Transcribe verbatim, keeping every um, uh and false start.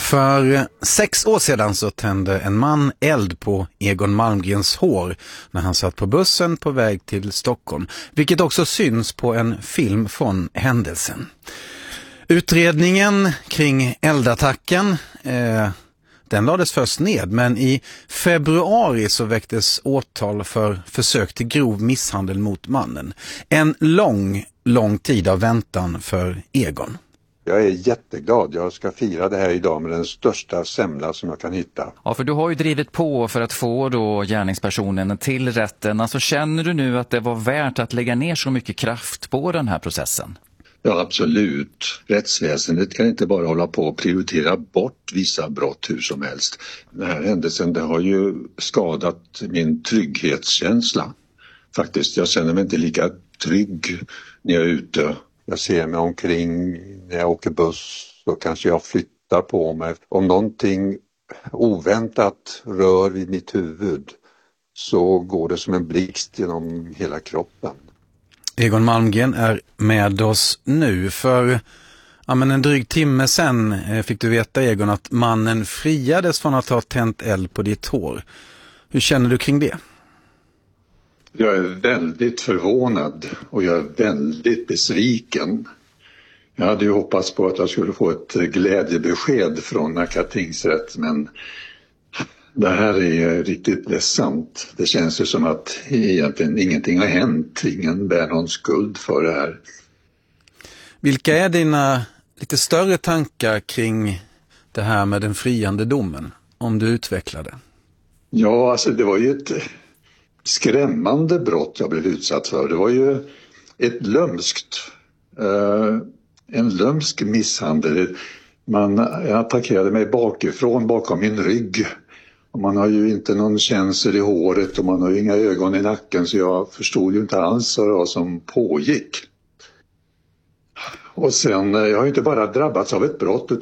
För sex år sedan så tände en man eld på Egon Malmgrens hår när han satt på bussen på väg till Stockholm, vilket också syns på en film från händelsen. Utredningen kring eldattacken, eh, den lades först ned, men i februari så väcktes åtal för försök till grov misshandel mot mannen. En lång, lång tid av väntan för Egon. Jag är jätteglad. Jag ska fira det här idag med den största semla som jag kan hitta. Ja, för du har ju drivit på för att få då gärningspersonen till rätten. Alltså, känner du nu att det var värt att lägga ner så mycket kraft på den här processen? Ja, absolut. Rättsväsendet kan inte bara hålla på och prioritera bort vissa brott hur som helst. Den här händelsen, det har ju skadat min trygghetskänsla. Faktiskt, jag känner mig inte lika trygg när jag är ute. Jag ser mig omkring när jag åker buss, så kanske jag flyttar på mig. Om någonting oväntat rör vid mitt huvud så går det som en blixt genom hela kroppen. Egon Malmgren är med oss nu. För ja, men en dryg timme sedan fick du veta, Egon, att mannen friades från att ha tänt eld på ditt hår. Hur känner du kring det? Jag är väldigt förvånad och jag är väldigt besviken. Jag hade ju hoppats på att jag skulle få ett glädjebesked från Nacka tingsrätt, men det här är riktigt ledsamt. Det känns ju som att egentligen ingenting har hänt. Ingen bär någon skuld för det här. Vilka är dina lite större tankar kring det här med den friande domen, om du utvecklar det? Ja, alltså det var ju ett skrämmande brott jag blev utsatt för. Det var ju ett lömskt, eh, en lömsk misshandel. Man attackerade mig bakifrån, bakom min rygg. Och man har ju inte någon känsel i håret och man har ju inga ögon i nacken, så jag förstod ju inte alls vad som pågick. Och sen, jag har ju inte bara drabbats av ett brott